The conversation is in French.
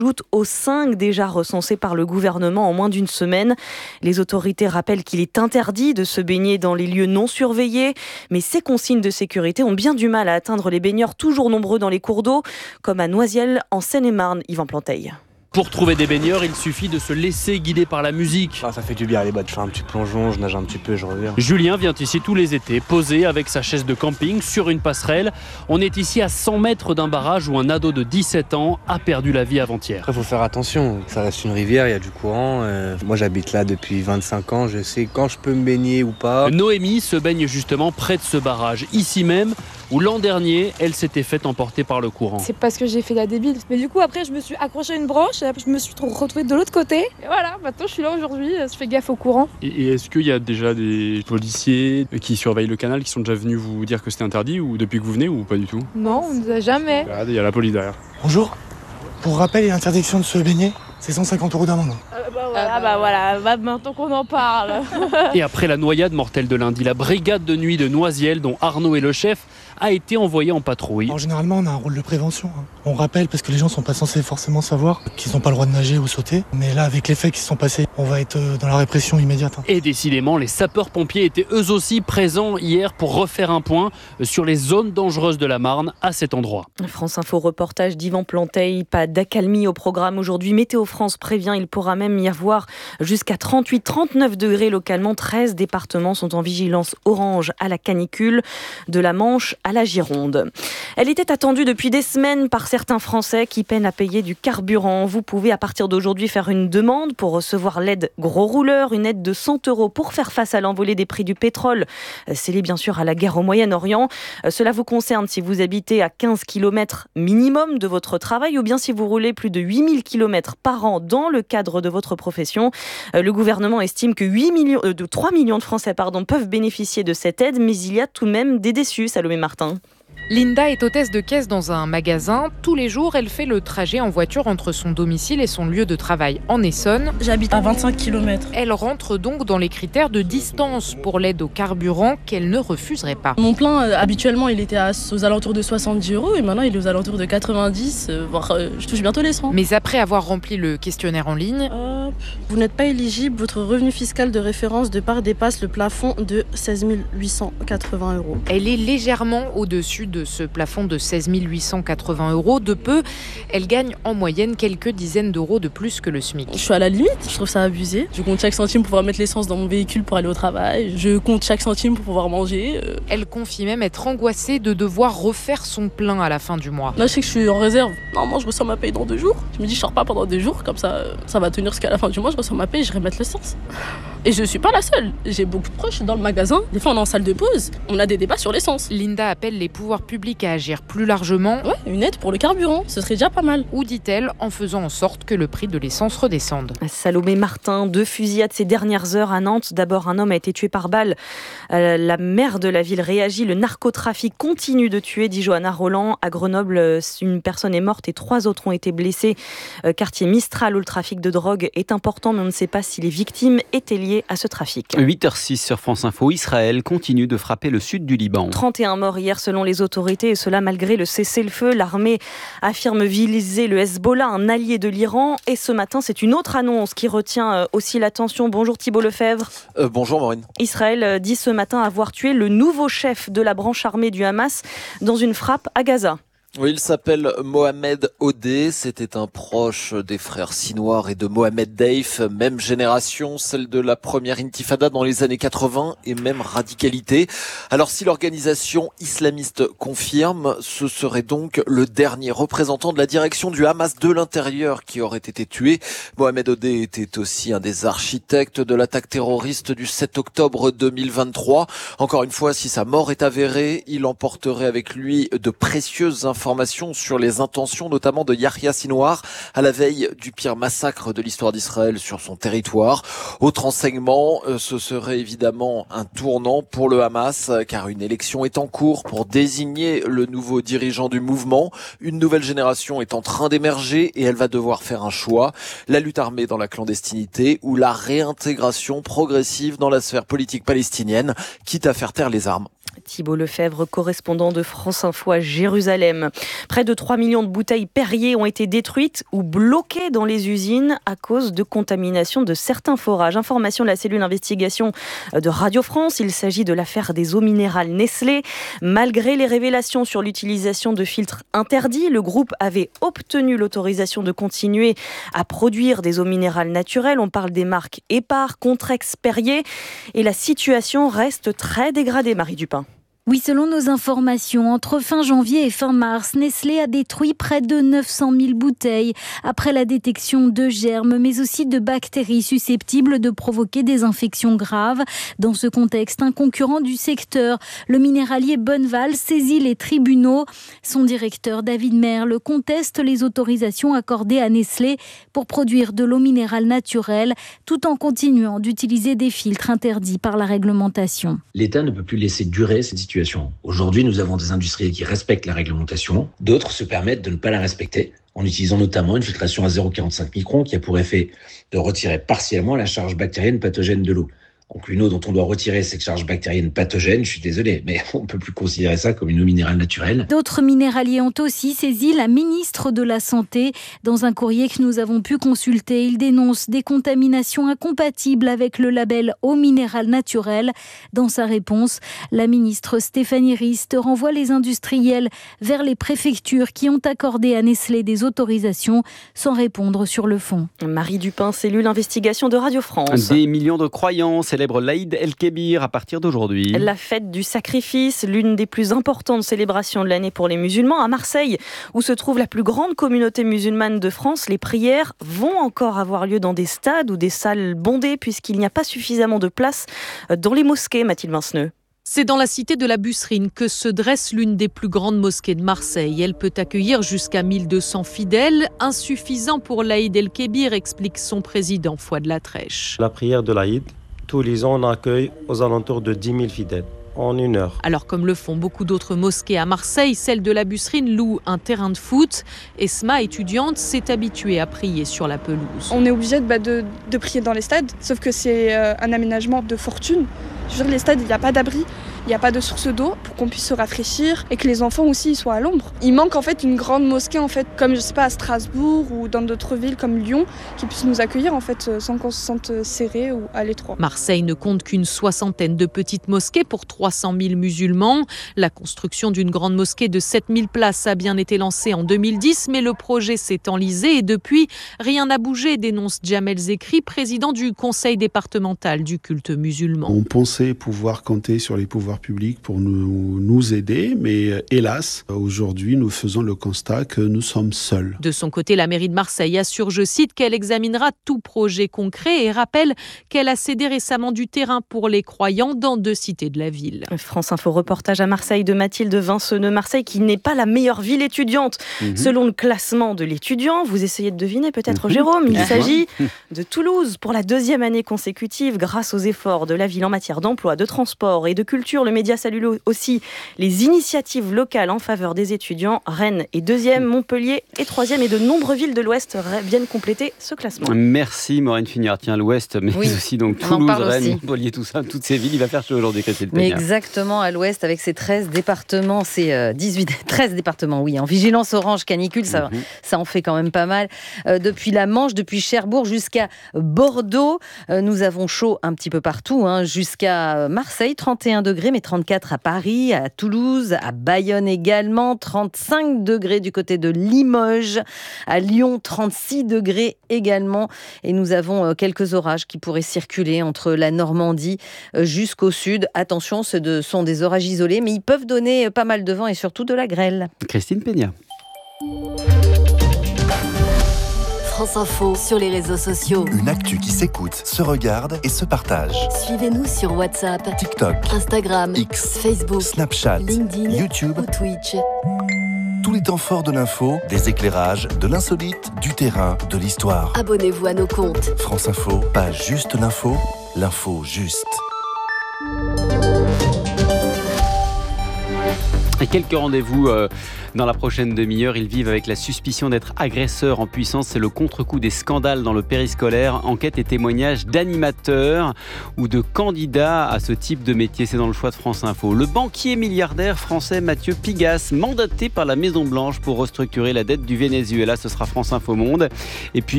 ajoute aux 5 déjà recensés par le gouvernement en moins d'une semaine. Les autorités rappellent qu'il est interdit de se baigner dans les lieux non surveillés, mais ces consignes de sécurité ont bien du mal à atteindre les baigneurs toujours nombreux dans les cours d'eau, comme à Noisiel en Seine-et-Marne. Yvan Planteil. Pour trouver des baigneurs, il suffit de se laisser guider par la musique. Ça fait du bien les bottes, je fais un petit plongeon, je nage un petit peu, je reviens. Julien vient ici tous les étés, posé avec sa chaise de camping sur une passerelle. On est ici à 100 mètres d'un barrage où un ado de 17 ans a perdu la vie avant-hier. Après, faut faire attention, ça reste une rivière, il y a du courant. Moi j'habite là depuis 25 ans, je sais quand je peux me baigner ou pas. Noémie se baigne justement près de ce barrage, ici même, où l'an dernier, elle s'était fait emporter par le courant. C'est parce que j'ai fait la débile. Mais du coup, après, je me suis accrochée à une branche, et après, je me suis retrouvée de l'autre côté. Et voilà, maintenant, je suis là aujourd'hui, je fais gaffe au courant. Et est-ce qu'il y a déjà des policiers qui surveillent le canal, qui sont déjà venus vous dire que c'était interdit, ou depuis que vous venez, ou pas du tout? Non, on ne nous a jamais. Il y a la police derrière. Bonjour. Pour rappel, il y a interdiction de se baigner. C'est 150 € d'amende. Voilà, maintenant qu'on en parle. Et après la noyade mortelle de lundi, la brigade de nuit de Noisiel, dont Arnaud est le chef, a été envoyée en patrouille. Alors, généralement, on a un rôle de prévention. On rappelle parce que les gens sont pas censés forcément savoir qu'ils n'ont pas le droit de nager ou sauter. Mais là, avec les faits qui se sont passés, on va être dans la répression immédiate. Et décidément, les sapeurs-pompiers étaient eux aussi présents hier pour refaire un point sur les zones dangereuses de la Marne à cet endroit. France Info reportage d'Yvan Planteil. Pas d'accalmie au programme aujourd'hui. Météo France prévient, il pourra même y avoir jusqu'à 38-39 degrés localement. 13 départements sont en vigilance orange à la canicule, de la Manche à la Gironde. Elle était attendue depuis des semaines par certains Français qui peinent à payer du carburant. Vous pouvez à partir d'aujourd'hui faire une demande pour recevoir l'aide gros rouleur, une aide de 100 € pour faire face à l'envolée des prix du pétrole. C'est lié bien sûr à la guerre au Moyen-Orient. Cela vous concerne si vous habitez à 15 km minimum de votre travail ou bien si vous roulez plus de 8000 km par an dans le cadre de votre profession. Le gouvernement estime que 3 millions de Français peuvent bénéficier de cette aide, mais il y a tout de même des déçus, Salomé Martin. Linda est hôtesse de caisse dans un magasin. Tous les jours, elle fait le trajet en voiture entre son domicile et son lieu de travail en Essonne. J'habite à 25 km. Elle rentre donc dans les critères de distance pour l'aide au carburant qu'elle ne refuserait pas. Mon plein, habituellement, il était aux alentours de 70 € et maintenant il est aux alentours de 90, voire je touche bientôt les 100. Mais après avoir rempli le questionnaire en ligne... Vous n'êtes pas éligible, votre revenu fiscal de référence de part dépasse le plafond de 16 880 €. Elle est légèrement au-dessus de ce plafond de 16 880 €. De peu, elle gagne en moyenne quelques dizaines d'euros de plus que le SMIC. Je suis à la limite, je trouve ça abusé. Je compte chaque centime pour pouvoir mettre l'essence dans mon véhicule pour aller au travail. Je compte chaque centime pour pouvoir manger. Elle confie même être angoissée de devoir refaire son plein à la fin du mois. Là, je sais que je suis en réserve. Normalement, je reçois ma paye dans 2 jours. Je me dis, je sors pas pendant 2 jours, comme ça va tenir jusqu'à la fin du mois. Je reçois ma paye, je vais mettre l'essence. Et je suis pas la seule. J'ai beaucoup de proches dans le magasin. Des fois, on est en salle de pause. On a des débats sur l'essence. Linda appelle les pouvoirs publics à agir plus largement. Ouais, une aide pour le carburant, ce serait déjà pas mal. Ou dit-elle, en faisant en sorte que le prix de l'essence redescende. Salomé Martin, 2 fusillades ces dernières heures à Nantes. D'abord, un homme a été tué par balle. La maire de la ville réagit. Le narcotrafic continue de tuer, dit Johanna Roland. À Grenoble, une personne est morte et 3 autres ont été blessés. Quartier Mistral, où le trafic de drogue est important, mais on ne sait pas si les victimes étaient liées à ce trafic. 8h06 sur France Info. Israël continue de frapper le sud du Liban. 31 morts hier selon les autorités, et cela malgré le cessez-le-feu. L'armée affirme viser le Hezbollah, un allié de l'Iran. Et ce matin, c'est une autre annonce qui retient aussi l'attention. Bonjour Thibault Lefebvre. Bonjour Maureen. Israël dit ce matin avoir tué le nouveau chef de la branche armée du Hamas dans une frappe à Gaza. Oui, il s'appelle Mohamed Odeh, c'était un proche des frères Sinwar et de Mohamed Deif, même génération, celle de la première intifada dans les années 80 et même radicalité. Alors si l'organisation islamiste confirme, ce serait donc le dernier représentant de la direction du Hamas de l'intérieur qui aurait été tué. Mohamed Odeh était aussi un des architectes de l'attaque terroriste du 7 octobre 2023. Encore une fois, si sa mort est avérée, il emporterait avec lui de précieuses informations sur les intentions notamment de Yahya Sinwar à la veille du pire massacre de l'histoire d'Israël sur son territoire. Autre enseignement, ce serait évidemment un tournant pour le Hamas car une élection est en cours pour désigner le nouveau dirigeant du mouvement. Une nouvelle génération est en train d'émerger et elle va devoir faire un choix. La lutte armée dans la clandestinité ou la réintégration progressive dans la sphère politique palestinienne, quitte à faire taire les armes. Thibault Lefebvre, correspondant de France Info à Jérusalem. Près de 3 millions de bouteilles Perrier ont été détruites ou bloquées dans les usines à cause de contamination de certains forages. Information de la cellule d'investigation de Radio France. Il s'agit de l'affaire des eaux minérales Nestlé. Malgré les révélations sur l'utilisation de filtres interdits, le groupe avait obtenu l'autorisation de continuer à produire des eaux minérales naturelles. On parle des marques Épar, Contrex, Perrier. Et la situation reste très dégradée, Marie Dupin. Oui, selon nos informations, entre fin janvier et fin mars, Nestlé a détruit près de 900 000 bouteilles après la détection de germes, mais aussi de bactéries susceptibles de provoquer des infections graves. Dans ce contexte, un concurrent du secteur, le minéralier Bonneval, saisit les tribunaux. Son directeur, David Merle, conteste les autorisations accordées à Nestlé pour produire de l'eau minérale naturelle, tout en continuant d'utiliser des filtres interdits par la réglementation. L'État ne peut plus laisser durer cette situation. Aujourd'hui, nous avons des industriels qui respectent la réglementation. D'autres se permettent de ne pas la respecter en utilisant notamment une filtration à 0,45 microns qui a pour effet de retirer partiellement la charge bactérienne pathogène de l'eau. Donc une eau dont on doit retirer cette charge bactérienne pathogène, je suis désolé, mais on ne peut plus considérer ça comme une eau minérale naturelle. D'autres minéraliers ont aussi saisi la ministre de la Santé. Dans un courrier que nous avons pu consulter, ils dénoncent des contaminations incompatibles avec le label eau minérale naturelle. Dans sa réponse, la ministre Stéphanie Rist renvoie les industriels vers les préfectures qui ont accordé à Nestlé des autorisations sans répondre sur le fond. Marie Dupin, cellule investigation de Radio France. Des millions de croyants célèbre l'Aïd el-Kébir à partir d'aujourd'hui. La fête du sacrifice, l'une des plus importantes célébrations de l'année pour les musulmans. À Marseille, où se trouve la plus grande communauté musulmane de France, les prières vont encore avoir lieu dans des stades ou des salles bondées puisqu'il n'y a pas suffisamment de place dans les mosquées, Mathilde Vinceneux. C'est dans la cité de la Busserine que se dresse l'une des plus grandes mosquées de Marseille. Elle peut accueillir jusqu'à 1200 fidèles, insuffisant pour l'Aïd el-Kébir, explique son président Fouad Latrèche. La prière de l'Aïd, tous les ans on accueille aux alentours de 10 000 fidèles en une heure. Alors comme le font beaucoup d'autres mosquées à Marseille, celle de la Busserine loue un terrain de foot. Esma, étudiante, s'est habituée à prier sur la pelouse. On est obligé de prier dans les stades, sauf que c'est un aménagement de fortune. Je veux dire, les stades, il n'y a pas d'abri. Il n'y a pas de source d'eau pour qu'on puisse se rafraîchir et que les enfants aussi soient à l'ombre. Il manque en fait une grande mosquée en fait, comme je sais pas à Strasbourg ou dans d'autres villes comme Lyon, qui puisse nous accueillir en fait sans qu'on se sente serré ou à l'étroit. Marseille ne compte qu'une 60aine de petites mosquées pour 300 000 musulmans. La construction d'une grande mosquée de 7 000 places a bien été lancée en 2010, mais le projet s'est enlisé et depuis, rien n'a bougé, dénonce Djamel Zekri, président du conseil départemental du culte musulman. On pensait pouvoir compter sur les pouvoirs publics pour nous aider, mais hélas, aujourd'hui, nous faisons le constat que nous sommes seuls. De son côté, la mairie de Marseille assure, je cite, qu'elle examinera tout projet concret et rappelle qu'elle a cédé récemment du terrain pour les croyants dans 2 cités de la ville. France Info reportage à Marseille de Mathilde Vinceneux. Marseille qui n'est pas la meilleure ville étudiante selon le classement de l'étudiant. Vous essayez de deviner peut-être, Jérôme. Il s'agit de Toulouse pour la 2e année consécutive grâce aux efforts de la ville en matière d'emploi, de transport et de culture. Le média salue aussi les initiatives locales en faveur des étudiants. Rennes est 2e, Montpellier est 3e et de nombreuses villes de l'Ouest viennent compléter ce classement. Merci Maureen Funiard. Tiens, l'Ouest, mais aussi donc Toulouse, Rennes, Montpellier, tout ça, toutes ces villes. Il va faire chaud aujourd'hui, Christine Peña. Exactement, à l'Ouest avec ses 13 départements, c'est 13 départements, oui, en vigilance orange canicule, ça en fait quand même pas mal. Depuis la Manche, depuis Cherbourg jusqu'à Bordeaux, nous avons chaud un petit peu partout, jusqu'à Marseille, 31 degrés, mais 34 à Paris, à Toulouse, à Bayonne également, 35 degrés du côté de Limoges, à Lyon, 36 degrés également. Et nous avons quelques orages qui pourraient circuler entre la Normandie jusqu'au sud. Attention, ce sont des orages isolés, mais ils peuvent donner pas mal de vent et surtout de la grêle. Christine Peña. France Info sur les réseaux sociaux. Une actu qui s'écoute, se regarde et se partage. Suivez-nous sur WhatsApp, TikTok, Instagram, X, Facebook, Snapchat, LinkedIn, YouTube ou Twitch. Tous les temps forts de l'info, des éclairages, de l'insolite, du terrain, de l'histoire. Abonnez-vous à nos comptes. France Info, pas juste l'info, l'info juste. Et quelques rendez-vous dans la prochaine demi-heure. Ils vivent avec la suspicion d'être agresseurs en puissance. C'est le contre-coup des scandales dans le périscolaire. Enquête et témoignages d'animateurs ou de candidats à ce type de métier. C'est dans le choix de France Info. Le banquier milliardaire français Mathieu Pigas, mandaté par la Maison-Blanche pour restructurer la dette du Venezuela. Ce sera France Info Monde. Et puis